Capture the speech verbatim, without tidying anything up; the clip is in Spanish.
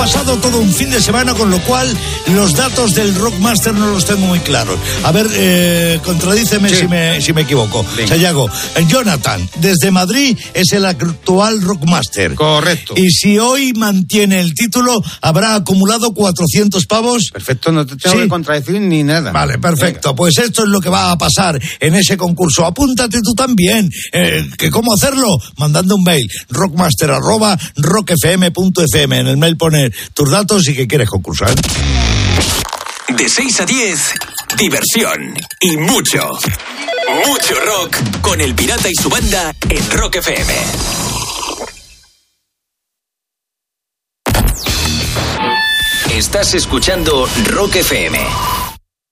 pasado todo un fin de semana, con lo cual los datos del Rockmaster no los tengo muy claros. A ver, eh, contradíceme sí. si, me, si me equivoco. Sayago, Jonathan, desde Madrid, es el actual Rockmaster. Correcto. Y si hoy mantiene el título, habrá acumulado cuatrocientos pavos. Perfecto, no te tengo ¿Sí? que contradecir ni nada. Vale, perfecto. Venga. Pues esto es lo que va a pasar en ese concurso. Apúntate tú también. Eh, ¿que ¿Cómo hacerlo? Mandando un mail, rockmaster arroba rockfm punto fm. En el mail poner tus datos y que quieres concursar. De seis a diez, diversión y mucho, mucho rock con El Pirata y su banda en Rock F M. Estás escuchando Rock F M.